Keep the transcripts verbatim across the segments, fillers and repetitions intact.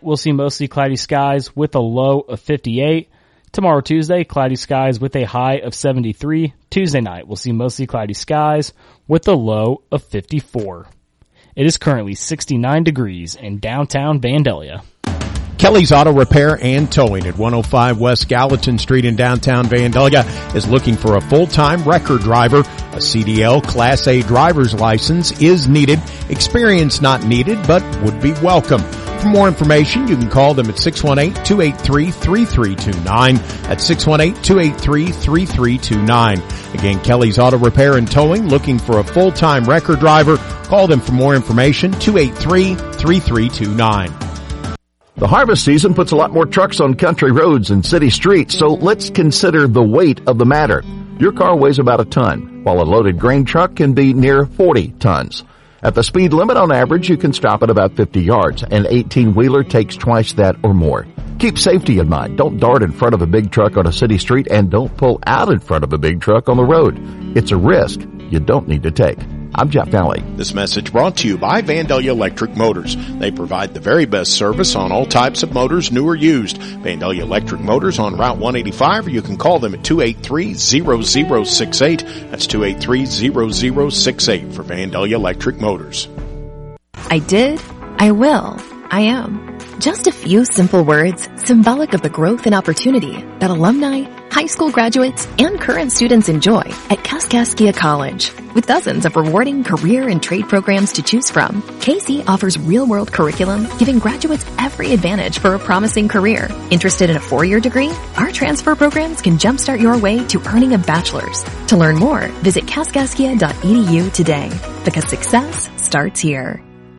we'll see mostly cloudy skies with a low of fifty-eight. Tomorrow, Tuesday, cloudy skies with a high of seventy-three. Tuesday night, we'll see mostly cloudy skies with a low of fifty-four. It is currently sixty-nine degrees in downtown Vandalia. Kelly's Auto Repair and Towing at one oh five West Gallatin Street in downtown Vandalia is looking for a full-time record driver. A C D L Class A driver's license is needed. Experience not needed, but would be welcome. For more information, you can call them at six one eight, two eight three, three three two nine. That's six one eight, two eight three, three three two nine. Again, Kelly's Auto Repair and Towing, looking for a full-time record driver. Call them for more information, two eight three, three three two nine. The harvest season puts a lot more trucks on country roads and city streets, so let's consider the weight of the matter. Your car weighs about a ton, while a loaded grain truck can be near forty tons. At the speed limit on average, you can stop at about fifty yards. An eighteen-wheeler takes twice that or more. Keep safety in mind. Don't dart in front of a big truck on a city street, and don't pull out in front of a big truck on the road. It's a risk you don't need to take. I'm Jeff Daly. This message brought to you by Vandalia Electric Motors. They provide the very best service on all types of motors, new or used. Vandalia Electric Motors on Route one eighty-five, or you can call them at two eight three, zero zero six eight. That's two eight three, zero zero six eight for Vandalia Electric Motors. I did, I will, I am. Just a few simple words, symbolic of the growth and opportunity that alumni, high school graduates, and current students enjoy at Kaskaskia College. With dozens of rewarding career and trade programs to choose from, K C offers real-world curriculum, giving graduates every advantage for a promising career. Interested in a four-year degree? Our transfer programs can jumpstart your way to earning a bachelor's. To learn more, visit kaskaskia dot e d u today, because success starts here.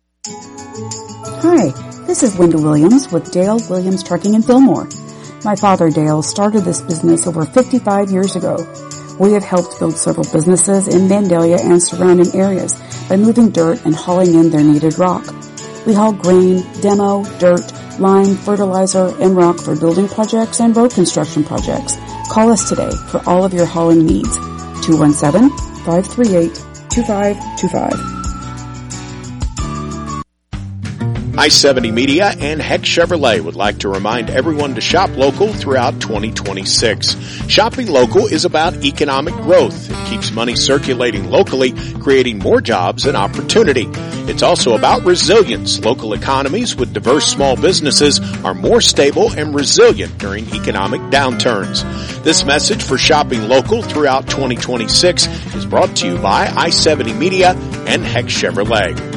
Hi, this is Wendell Williams with Dale Williams Trucking in Fillmore. My father, Dale, started this business over fifty-five years ago. We have helped build several businesses in Vandalia and surrounding areas by moving dirt and hauling in their needed rock. We haul grain, demo, dirt, lime, fertilizer, and rock for building projects and road construction projects. Call us today for all of your hauling needs. two one seven, five three eight, two five two five. I seventy Media and Heck Chevrolet would like to remind everyone to shop local throughout twenty twenty-six. Shopping local is about economic growth. It keeps money circulating locally, creating more jobs and opportunity. It's also about resilience. Local economies with diverse small businesses are more stable and resilient during economic downturns. This message for shopping local throughout twenty twenty-six is brought to you by I seventy Media and Heck Chevrolet.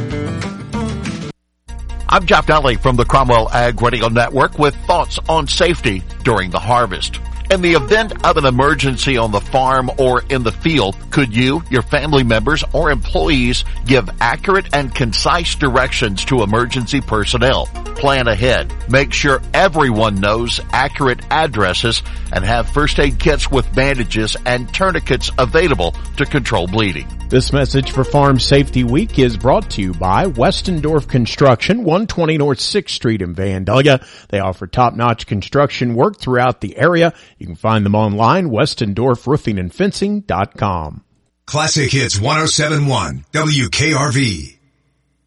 I'm Jeff Daly from the Cromwell Ag Radio Network with thoughts on safety during the harvest. In the event of an emergency on the farm or in the field, could you, your family members, or employees give accurate and concise directions to emergency personnel? Plan ahead. Make sure everyone knows accurate addresses and have first aid kits with bandages and tourniquets available to control bleeding. This message for Farm Safety Week is brought to you by Westendorf Construction, one twenty North sixth Street in Vandalia. They offer top-notch construction work throughout the area. You can find them online, westendorf roofing and fencing dot com. Classic Hits one oh seven point one, W K R V.